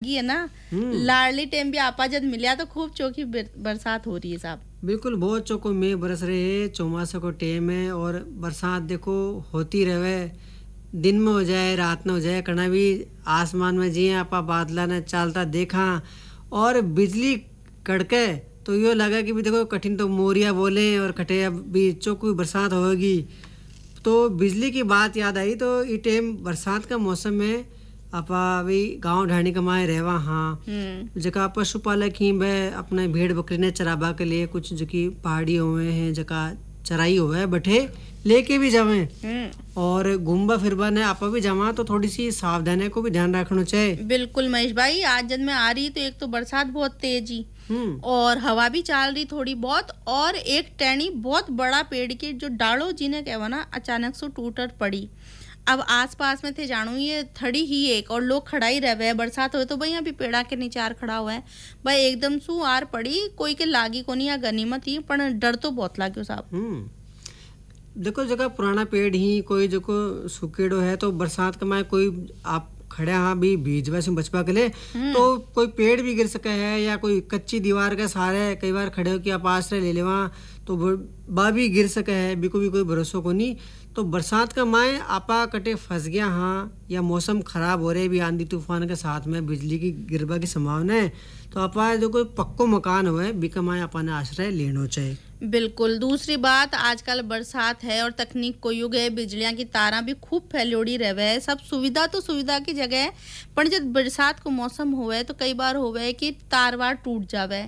लगी है ना, लाडली टेम भी आपा जब मिला तो खूब चौकी बरसात हो रही है साहब। बिल्कुल, बहुत चौको में बरस रहे है, चौमासा को टेम है और बरसात देखो होती रहे, दिन में हो जाए रात में हो जाए, कना भी आसमान में जिए आपा बादला ने चालता देखा और बिजली कड़के तो यो लगा कि भी देखो कठिन तो मोरिया बोले और कटे अब भी चौको बरसात होगी। तो बिजली की बात याद आई तो ये टाइम बरसात का मौसम में आपा भी गांव ढाणी कमाए रहवा हाँ जका पशुपालक ही वह अपने भेड़ बकरी ने चराबा के लिए कुछ जो की पहाड़ी हुए हैं जका चराई हुआ है बठे लेके भी जावे और घूमबा फिरबा ने आपा भी जावा तो थोड़ी सी सावधानी को भी ध्यान रखना चाहिए। बिल्कुल महेश भाई, आज जब मैं आ रही तो एक तो बरसात बहुत तेजी और हवा भी चल रही थोड़ी बहुत, और एक टहनी बहुत बड़ा पेड़ के जो डालो जिन्हें कहवा ना अचानक से टूट पड़ी। अब आसपास में थे जानू ये थड़ी ही एक और लोग खड़ा ही रहे, बरसात हो तो भाई अभी पेड़ा के नीचे आर खड़ा हुआ है भाई, एकदम सु आर पड़ी कोई के लागी को नहीं या गनीमत ही, पर डर तो बहुत लाग्यो साहब। देखो जगह पुराना पेड़ ही कोई जो को सुकेड़ो है तो बरसात के माए कोई आप खड़े हाँ भी बीजवा से बचपा के लिए तो कोई पेड़ भी गिर सके है या कोई कच्ची दीवार के सहारे कई बार खड़े हो कि आप आश्रय ले लेवा तो बा भी गिर सके है, बिको भी कोई भरोसा को नहीं। तो बरसात का माए आपा कटे फंस गया हाँ या मौसम खराब हो रहे भी आंधी तूफान के साथ में बिजली की गिरबा की संभावना है तो आपा जो कोई पक्को मकान हो है बिका माए आपा ने आश्रय लेना चाहिए। बिल्कुल। दूसरी बात, आजकल बरसात है और तकनीक को युग है, बिजलियां की तारा भी खूब फैलोड़ी रहे है, सब सुविधा तो सुविधा की जगह है, पर जब बरसात को मौसम हुए तो कई बार होवे कि तार वार टूट जावे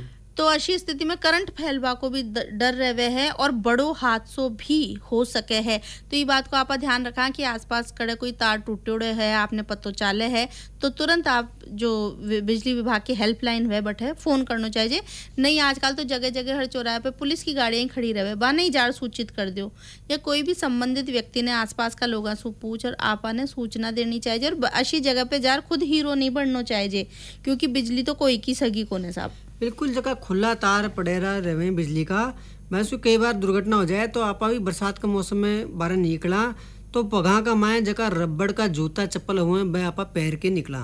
तो ऐसी स्थिति में करंट फैलवा को भी डर रहे है और बड़ो हादसों भी हो सके है। तो ये बात को आप ध्यान रखा कि आसपास कड़े कोई तार टूटे उड़े है आपने पतो चाले है तो तुरंत आप जो बिजली विभाग की हेल्पलाइन है बट है फोन करना चाहिए। नहीं आजकल तो जगह जगह हर चौराहे पे पुलिस की गाड़ियां खड़ी रहे बा नहीं जार सूचित कर दो या कोई भी संबंधित व्यक्ति ने आसपास का लोगों से पूछ और आपा ने सूचना देनी चाहिए और अच्छी जगह पे जार खुद हीरो नहीं बनना चाहिए क्योंकि बिजली तो कोई की सगी कोने साहब। बिल्कुल जगह खुला तार पड़ेरा रहे बिजली का वैसे कई बार दुर्घटना हो जाए तो आपा भी बरसात के मौसम में बाहर निकला तो पगा का माए जगह रबड़ का जूता चप्पल हुए वह आपा पैर के निकला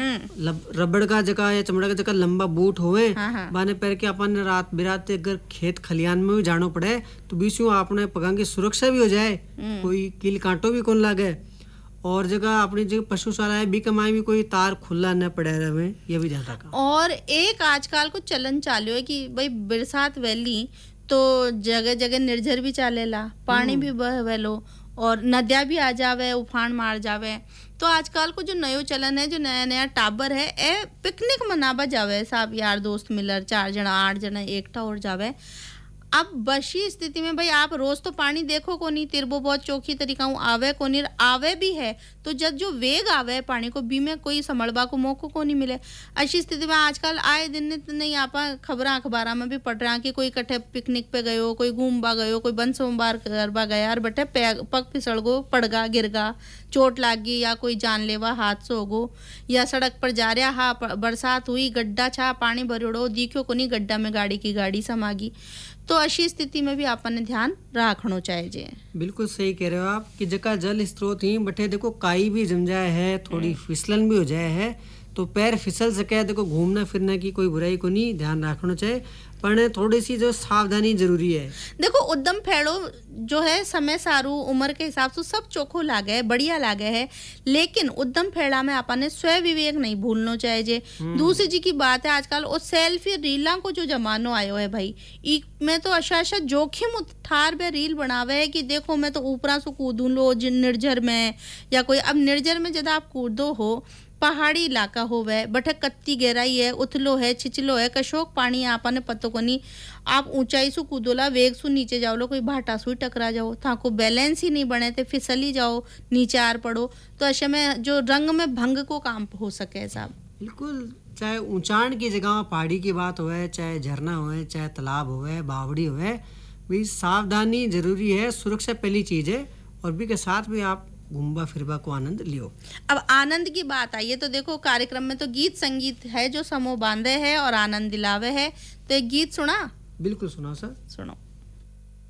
रबड़ का जगह या चमड़ा का जगह लंबा बूट हुए बाने पैर के अपन रात बिरात अगर खेत खलियान में भी जानो पड़े तो बीच में आपने पगा की सुरक्षा भी हो जाए कोई कील कांटो भी कौन लागे और जगह अपनी जगह पशुशाला है भी कमाई भी कोई तार खुला न पड़े रहे ये भी ध्यान रखा। और एक आजकल को चलन चालू है कि भाई बरसात वैली तो जगह जगह निर्झर भी चालेला पानी भी बहवेलो और नदियां भी आ जावे उफान मार जावे तो आजकल को जो नयो चलन है जो नया नया टाबर है ए पिकनिक मनाबा जावे साहब यार दोस्त मिलर 4 जना 8 जना एकटा और जावे। अब बशी स्थिति में भाई आप रोज तो पानी देखो को नहीं तिरबो बहुत चौखी तरीका आवे को नहीं आवे भी है तो जब जो वेग आवे पानी को बी में कोई संभलबा को मौको को नहीं मिले। ऐसी स्थिति में आजकल आए दिन नहीं आपा खबर अखबार में भी पढ़ रहा कि कोई कट्ठे पिकनिक पे गयो कोई घूमबा गयो कोई बन सोमवार करबा गया और बटे पग फिसल गो पड़गा गिरगा चोट लाग गई या कोई जानलेवा हादसा हो गो या सड़क पर जा रहा हा बरसात हुई गड्ढा छा पानी भरोड़ो दिखो को नहीं गड्ढा में गाड़ी समागी तो ऐसी स्थिति में भी आपने ध्यान रखना चाहिए। बिल्कुल सही कह रहे हो आप कि जगह जल स्रोत ही बटे देखो काई भी जम जाए है थोड़ी फिसलन भी हो जाए है तो पैर फिसल सके देखो घूमना फिरना की कोई बुराई को नहीं ध्यान रखना चाहिए पर थोड़ी सी जो सावधानी जरूरी है। देखो उद्यम फेड़ो जो है समय सारू उम्र के हिसाब से सब चोखो लागे है बढ़िया लागे है लेकिन उद्यम फेड़ा में आपने स्वयं विवेक नहीं भूलना चाहिए। दूसरी जी की बात है आजकल और सेल्फी रीला को जो जमानो आयो है भाई मैं तो अच्छा जोखिम उठार पे रील बनावे है कि देखो मैं तो ऊपरा से कूदू लो निर्जर में या कोई अब निर्जर में जब आप कूदो हो पहाड़ी इलाका होवे बटे कत्ती गहराई है उथलो है छिचलो है कशोक पानी आपने पतो को नहीं आप ऊंचाई से कूदोला वेग से नीचे जाओ लो कोई भाटा सुई टकरा जाओ था को बैलेंस ही नहीं बने थे फिसली जाओ नीचे आर पड़ो तो ऐसे में जो रंग में भंग को काम हो सके साहब। बिल्कुल चाहे ऊंचाण की जगह पहाड़ी की बात होवे चाहे झरना होवे चाहे तालाब होवे बावड़ी होवे भी सावधानी जरूरी है सुरक्षा पहली चीज है और भी के साथ भी आप घूमबा फिरबा को आनंद लियो। अब आनंद की बात आई है तो देखो कार्यक्रम में तो गीत संगीत है जो समूह बांधे है और आनंद दिलावे है तो एक गीत सुना। बिल्कुल सुना सर सुनो।